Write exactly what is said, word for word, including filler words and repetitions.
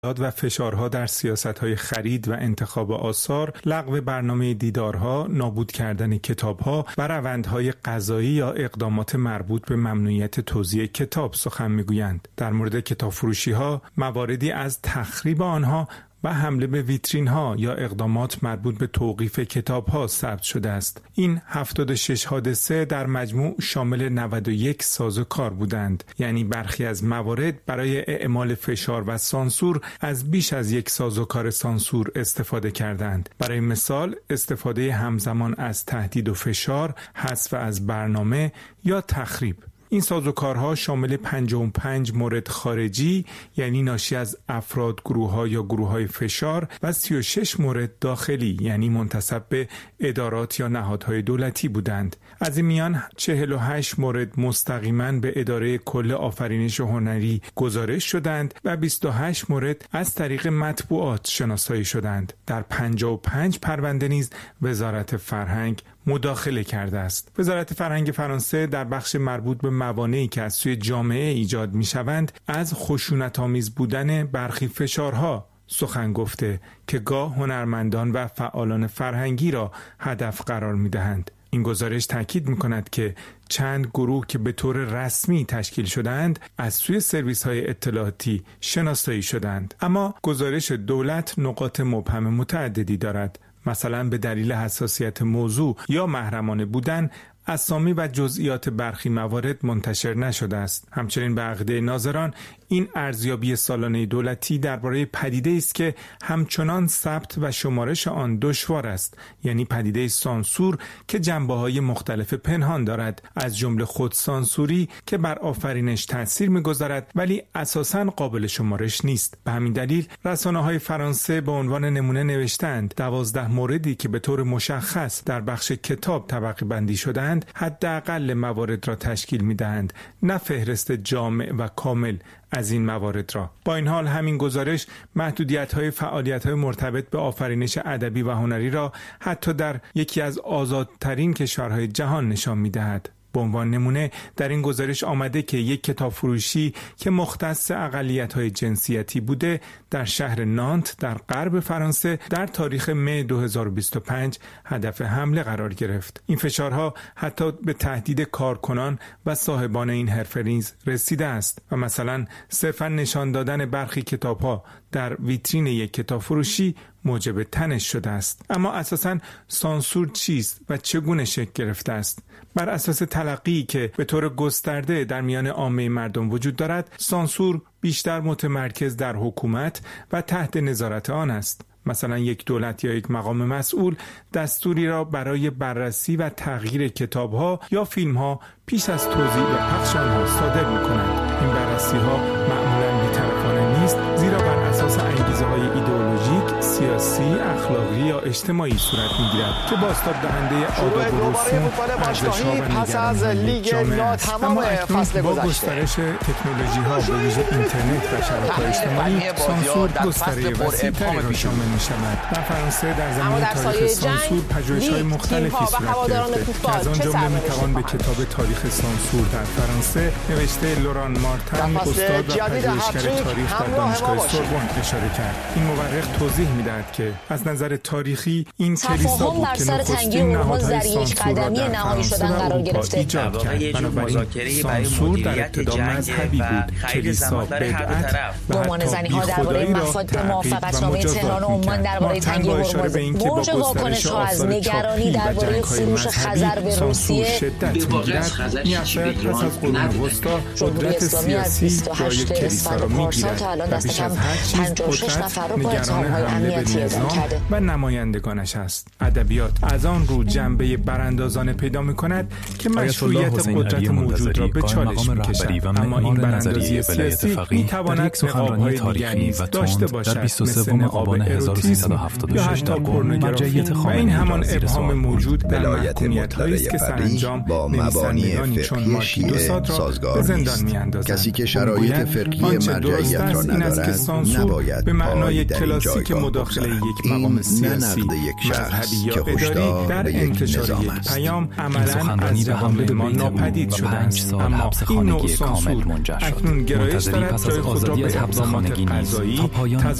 و فشارها در سیاست‌های خرید و انتخاب آثار، لغو برنامه دیدارها، نابود کردن کتاب‌ها و روندهای قضایی یا اقدامات مربوط به ممنوعیت توزیع کتاب سخن می‌گویند. در مورد کتابفروشی‌ها، مواردی از تخریب آنها و حمله به ویترین ها یا اقدامات مربوط به توقیف کتاب ها ثبت شده است. این هفتاد و شش حادثه در مجموع شامل نود و یک سازوکار بودند، یعنی برخی از موارد برای اعمال فشار و سانسور از بیش از یک سازوکار سانسور استفاده کردند. برای مثال استفاده همزمان از تهدید و فشار، حذف از برنامه یا تخریب. این سازوکارها شامل پنجاه و پنج مورد خارجی، یعنی ناشی از افراد، گروه‌ها یا گروه‌های فشار و سی و شش مورد داخلی، یعنی منتسب به ادارات یا نهادهای دولتی بودند. از این میان چهل و هشت مورد مستقیما به اداره کل آفرینش هنری گزارش شدند و بیست و هشت مورد از طریق مطبوعات شناسایی شدند. در پنجاه و پنج پرونده نیز وزارت فرهنگ مداخله کرده است. وزارت فرهنگ فرانسه در بخش مربوط به موانعی که از سوی جامعه ایجاد می‌شوند از خشونت‌آمیز بودن برخی فشارها سخن گفته که گاه هنرمندان و فعالان فرهنگی را هدف قرار می‌دهند. این گزارش تاکید می‌کند که چند گروه که به طور رسمی تشکیل شدند از سوی سرویس‌های اطلاعاتی شناسایی شدند، اما گزارش دولت نقاط مبهم متعددی دارد. مثلا به دلیل حساسیت موضوع یا محرمانه بودن اسامی و جزئیات برخی موارد منتشر نشده است. همچنین به عقیده ناظران این ارزیابی سالانه دولتی درباره پدیده است که همچنان ثبت و شمارش آن دشوار است، یعنی پدیده سانسور که جنبه‌های مختلف پنهان دارد، از جمله خود سانسوری که بر آفرینش تأثیر می‌گذارد ولی اساساً قابل شمارش نیست. به همین دلیل رسانه‌های فرانسه به عنوان نمونه نوشتند دوازده موردی که به طور مشخص در بخش کتاب طبقه بندی شدند حداقل موارد را تشکیل می‌دهند، نه فهرست جامع و کامل از این موارد را. با این حال همین گزارش محدودیت‌های فعالیت‌های مرتبط به آفرینش ادبی و هنری را حتی در یکی از آزادترین کشورهای جهان نشان می‌دهد. به عنوان نمونه در این گزارش آمده که یک کتاب فروشی که مختص اقلیت‌های جنسیتی بوده در شهر نانت در غرب فرانسه در تاریخ می دو هزار و بیست و پنج هدف حمله قرار گرفت. این فشارها حتی به تهدید کارکنان و صاحبان این حرفه نیز رسیده است و مثلا صرفاً نشان دادن برخی کتاب‌ها در ویترین یک کتاب فروشی موجب تنش شده است. اما اساساً سانسور چیست و چگونه شکل گرفته است؟ بر اساس تلقی که به طور گسترده در میان عامه مردم وجود دارد، سانسور بیشتر متمرکز در حکومت و تحت نظارت آن است. مثلا یک دولت یا یک مقام مسئول دستوری را برای بررسی و تغییر کتاب‌ها یا فیلم‌ها پیش از توزیع و پخش آنها صادر می‌کنند. این بررسی‌ها معمولاً بی‌طرفانه نیست، زیرا بر اساس انگیزه‌های ایدئولوژیک، سیاسی، اخلاقی یا اجتماعی صورت می‌گیرد که بازتاب دهنده آداب و رسوم، ارزش‌ها و نگرانی جامعه است. اما اکنون با گسترش تکنولوژی‌ها به ویژه اینترنت و شبکه‌های اجتماعی، سانسور گستره وسیع‌تری را شامل می‌شود. در فرانسه در زمینه تاریخ سانسور پژوهش‌های مختلفی صورت گرفته که از آن جمله می‌توان به کتاب تاریخ سانسور در فرانسه نوشته لوران مارتن، استاد و پژوهشگر تاریخ در دانشگاه سوربن اشاره کرد. این مورخ توضیح می‌دهد که از نظر تاریخی این کلیسا بود که نخستین نهادهای سانسور را در فرانسه و اروپا ایجاد کرد. بنابراین سانسور در ابتدا مذهبی بود، کلیسا بدعت و حتی بیخدایی را تعقیب و مجازات می‌کرد. مارتن با اشاره به اینکه با گسترش آثار چاپی و جنگ‌های مذهبی سانسور شدت می‌گیرد، می‌افزاید پس از قرون وسطی قدرت سیاسی جای کلیسا را می‌گیرد و بیش از هر چیز قدرت نگران حمله به نظام و نمایندگانش است. ادبیات از آن رو جنبه براندازانه پیدا می‌کند که مشروعیت قدرت موجود را به چالش می‌کشد. اما این براندازی سیاسی می‌تواند نقاب‌های دیگر نیز داشته باشد، مثل نقاب اروتیسم یا حتی پورنوگرافی و این همان ابهام موجود در محکومیت‌هایی است که سرانجام نویسندگانی چون مارکی دوساد را به زندان می‌اندازند. کسی که شرایط فقهی مرجعیت را ندارد نباید به معنای کلاسیک مداخله یک مقام سیاسی، مذهبی یا اداری در انتشار یک پیام عملاً از جوامع ما ناپدید شده است. اما این نوع سانسور اکنون گرایش دارد جای خود را به اقدامات قضایی